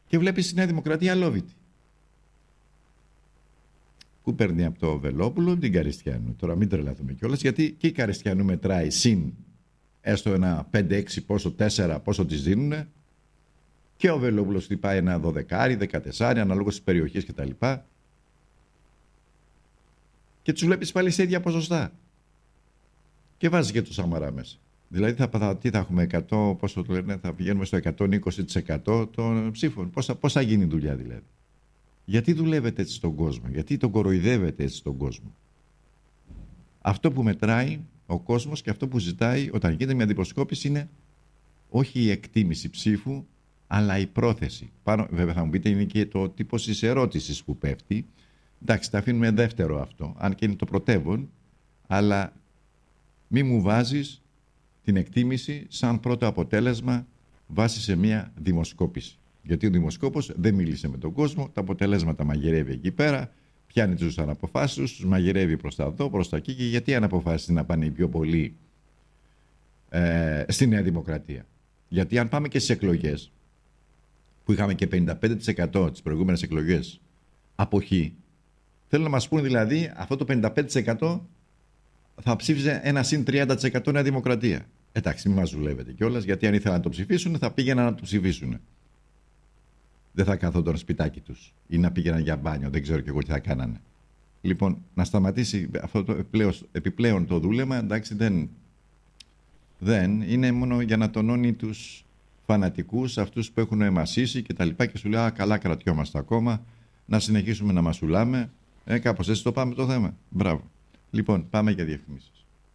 Και βλέπεις τη Νέα Δημοκρατία αλόβητη. Που παίρνει από το Βελόπουλο την Καριστιανού. Τώρα μην τρελαθούμε κιόλας, γιατί και η Καριστιανού μετράει συν έστω ένα 5-6 πόσο, 4 πόσο της δίνουνε. Και ο Βελόπουλος χτυπάει ένα 12, 14, αναλόγως στις περιοχές κτλ. Και τους βλέπεις πάλι σε ίδια ποσοστά. Και βάζει και το Σαμαρά μέσα. Δηλαδή τι θα έχουμε 100, πόσο το λένε, θα πηγαίνουμε στο 120% των ψήφων. Πώς θα γίνει η δουλειά δηλαδή. Γιατί δουλεύετε έτσι στον κόσμο, γιατί τον κοροϊδεύετε έτσι στον κόσμο. Αυτό που μετράει ο κόσμος και αυτό που ζητάει όταν γίνεται μια αντιπροσκόπηση είναι όχι η εκτίμηση ψήφου, αλλά η πρόθεση. Βέβαια θα μου πείτε είναι και το τύπος της ερώτησης που πέφτει. Εντάξει, θα αφήνουμε δεύτερο αυτό, αν και είναι το πρωτεύον, αλλά μη μου βάζεις την εκτίμηση σαν πρώτο αποτέλεσμα βάσει σε μια δημοσκόπηση. Γιατί ο δημοσκόπος δεν μίλησε με τον κόσμο, τα αποτελέσματα μαγειρεύει εκεί πέρα, πιάνει τους αναποφάσεις τους μαγειρεύει προς τα εδώ, προς τα εκεί. Και γιατί αναποφάσεις να πάνε πιο πολύ στη Νέα Δημοκρατία. Γιατί αν πάμε και στις εκλογές, που είχαμε και 55% τις προηγούμενες εκλογές αποχή, θέλω να μας πούνε δηλαδή αυτό το 55% θα ψήφιζε ένα συν 30% Νέα Δημοκρατία. Εντάξει, μην μας δουλεύετε κιόλας, γιατί αν ήθελαν να το ψηφίσουν, θα πήγαιναν να το ψηφίσουν. Δεν θα καθόταν σπιτάκι τους ή να πήγαιναν για μπάνιο, δεν ξέρω κι εγώ τι θα κάνανε. Λοιπόν, να σταματήσει αυτό το επιπλέον το δούλεμα, εντάξει, δεν είναι μόνο για να τονώνει τους φανατικούς, αυτούς που έχουν εμασίσει και τα λοιπά και σου λέει καλά κρατιόμαστε ακόμα, να συνεχίσουμε να μασουλάμε. Κάπως έτσι το πάμε το θέμα. Μπράβο. Λοιπόν, πάμε για διαφημίσεις.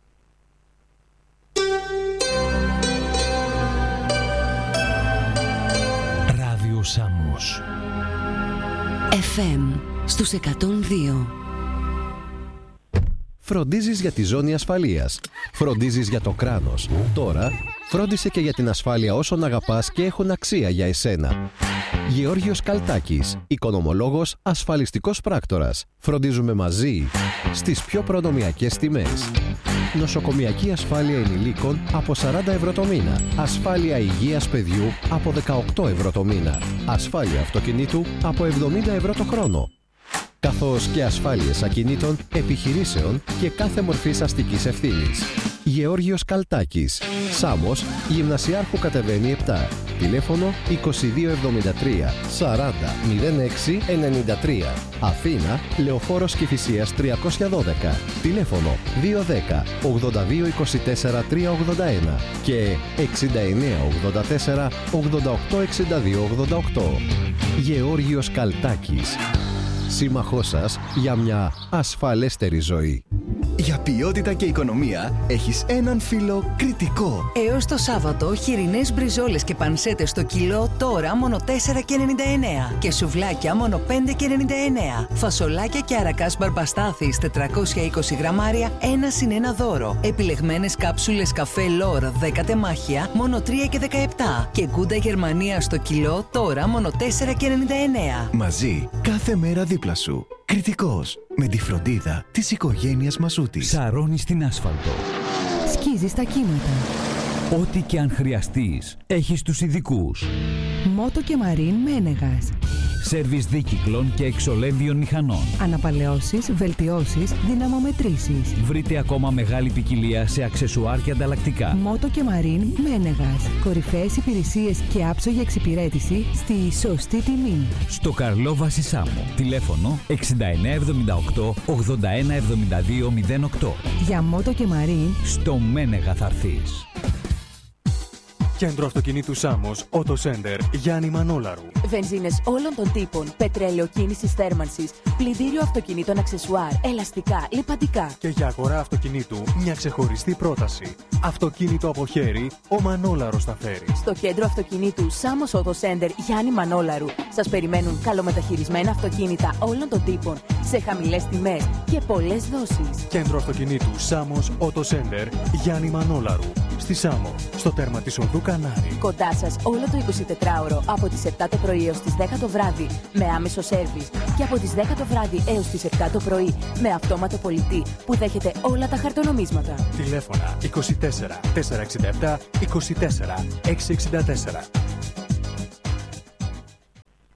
Ράδιο Σάμος FM στους 102. Φροντίζεις για τη ζώνη ασφαλείας. Φροντίζεις για το κράνος. Τώρα φρόντισε και για την ασφάλεια όσων αγαπάς και έχουν αξία για εσένα. Γεώργιος Καλτάκης, οικονομολόγος, ασφαλιστικός πράκτορας. Φροντίζουμε μαζί στις πιο προνομιακές τιμές. Νοσοκομιακή ασφάλεια ενηλίκων από 40 ευρώ το μήνα. Ασφάλεια υγείας παιδιού από 18 ευρώ το μήνα. Ασφάλεια αυτοκινήτου από 70 ευρώ το χρόνο. Καθώς και ασφάλειες ακινήτων, επιχειρήσεων και κάθε μορφής αστικής ευθύνης. Γεώργιος Καλτάκης. Σάμος, Γυμνασιάρχου κατεβαίνει 7. Τηλέφωνο 2273 40 06 93. Αθήνα, Λεωφόρος Κηφισίας 312. Τηλέφωνο 210 82 24 381 και 69 84 88 62 88. Γεώργιος Καλτάκης. Σύμμαχός σας για μια ασφαλέστερη ζωή. Για ποιότητα και οικονομία έχεις έναν φίλο Κρητικό. Έως το Σάββατο, χοιρινές μπριζόλες και πανσέτες στο κιλό τώρα μόνο 4,99 και σουβλάκια μόνο 5,99. Φασολάκια και αρακάς μπαρμπαστάθης 420 γραμμάρια 1 συν 1 δώρο. Επιλεγμένες κάψουλες καφέ Λόρ 10 τεμάχια μόνο 3,17 και γκούντα Γερμανία στο κιλό τώρα μόνο 4,99. Μαζί κάθε μέρα δίπλα σου. Κρητικός. Με τη φροντίδα της οικογένειας Μασούτης. Σαρώνει στην άσφαλτο. Σκίζεις τα κύματα. Ό,τι και αν χρειαστείς, έχεις τους ειδικούς. Μότο και Μαρίν Μένεγας. Σέρβις δίκυκλων και εξολέμβιων μηχανών. Αναπαλαιώσεις, βελτιώσεις, δυναμομετρήσεις. Βρείτε ακόμα μεγάλη ποικιλία σε αξεσουάρ και ανταλλακτικά. Μότο και Μαρίν Μένεγας. Κορυφαίες υπηρεσίες και άψογη εξυπηρέτηση στη σωστή τιμή. Στο Καρλόβαση Σάμο. Τηλέφωνο 6978 8172 08. Για Μότο και Μαρίν στο Μένεγα θα έρθεις. Κέντρο αυτοκινήτου Σάμος, Auto Center, Γιάννη Μανόλαρου. Βενζίνες όλων των τύπων, πετρέλαιο κίνησης θέρμανσης, πλυντήριο αυτοκινήτων αξεσουάρ, ελαστικά, λιπαντικά. Και για αγορά αυτοκινήτου, μια ξεχωριστή πρόταση. Αυτοκίνητο από χέρι, ο Μανόλαρος θα φέρει. Στο κέντρο αυτοκινήτου Σάμος Auto Center, Γιάννη Μανόλαρου, σας περιμένουν καλομεταχειρισμένα αυτοκίνητα όλων των τύπων, σε χαμηλές τιμές και πολλές δόσεις. Κέντρο αυτοκινήτου Σάμος Auto Center, Γιάννη Μανόλαρου. Στη Σάμο, στο τέρμα της οδού Κανάρη. Κοντά σας όλο το 24ωρο από τις 7 το πρωί έως τις 10 το βράδυ με άμεσο σέρβις και από τις 10 το βράδυ έως τις 7 το πρωί με αυτόματο πολιτή που δέχεται όλα τα χαρτονομίσματα. Τηλέφωνα 24 467 24 664.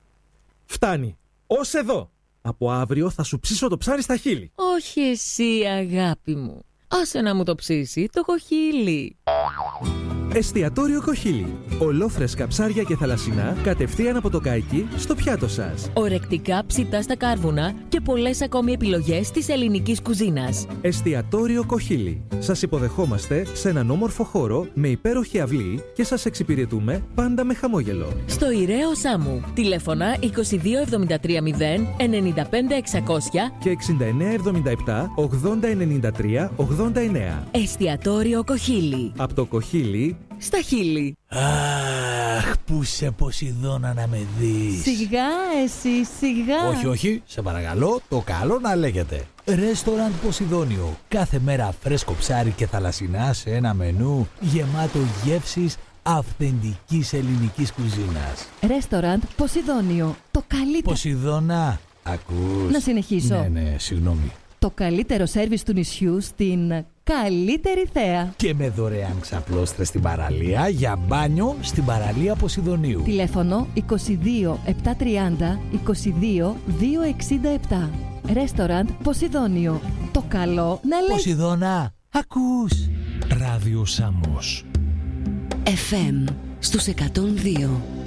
Φτάνει. Ως εδώ. Από αύριο θα σου ψήσω το ψάρι στα χείλη. Όχι εσύ, αγάπη μου. Άσε να μου το ψήσει το κοχύλι. Εστιατόριο Κοχύλι. Ολόφρεσκα ψάρια και θαλασσινά κατευθείαν από το καϊκί στο πιάτο σας. Ορεκτικά ψητά στα κάρβουνα και πολλές ακόμη επιλογές της ελληνικής κουζίνας. Εστιατόριο Κοχύλι. Σας υποδεχόμαστε σε έναν όμορφο χώρο με υπέροχη αυλή και σας εξυπηρετούμε πάντα με χαμόγελο. Στο Ηραίο Σάμου. Τηλέφωνα 22 73 0 95 600 και 69 77 80 93 89. Εστιατόριο Κοχύλι. Από το Κοχύλι στα χείλη. Αχ, που σε Ποσειδώνα να με δεις. Σιγά εσύ, σιγά. Όχι, σε παρακαλώ, το καλό να λέγεται. Ρέστοραντ Ποσειδώνιο. Κάθε μέρα φρέσκο ψάρι και θαλασσινά σε ένα μενού γεμάτο γεύσεις αυθεντικής ελληνικής κουζίνας. Ρέστοραντ Ποσειδώνιο. Το καλύτερο. Ποσειδώνα, ακούς? Να συνεχίσω. Ναι, συγγνώμη. Το καλύτερο σέρβις του νησιού στην καλύτερη θέα. Και με δωρεάν ξαπλώστρες στην παραλία για μπάνιο στην παραλία Ποσειδωνίου. Τηλέφωνο 22 730 22 267. Ρέστοραντ Ποσειδώνιο. Το καλό να λέει. Ποσειδώνα, ακούς? Ράδιο Σάμος. FM στους 102.